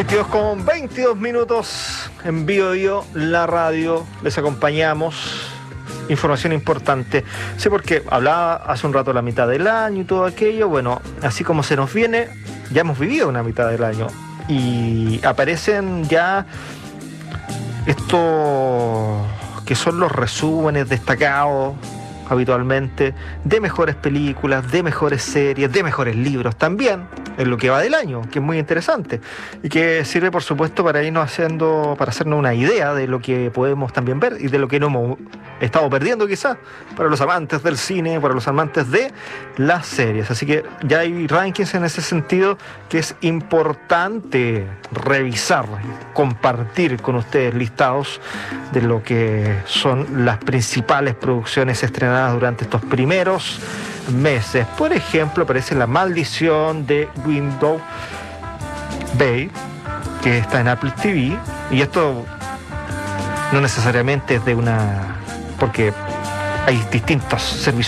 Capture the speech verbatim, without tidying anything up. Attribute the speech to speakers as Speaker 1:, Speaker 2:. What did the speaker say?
Speaker 1: veintidós con veintidós minutos en Bio Bio, la radio. Les acompañamos. Información importante. Sí, porque hablaba hace un rato de la mitad del año y todo aquello. Bueno, así como se nos viene, ya hemos vivido una mitad del año. Y aparecen ya estos que son los resúmenes destacados habitualmente de mejores películas, de mejores series, de mejores libros también, en lo que va del año, que es muy interesante y que sirve por supuesto para irnos haciendo, para hacernos una idea de lo que podemos también ver y de lo que no hemos estado perdiendo quizás, para los amantes del cine, para los amantes de las series. Así que ya hay rankings en ese sentido que es importante revisar, compartir con ustedes listados de lo que son las principales producciones estrenadas durante estos primeros meses. Por ejemplo, aparece La Maldición de Window Bay, que está en Apple T V, y esto no necesariamente es de una, porque hay distintos servicios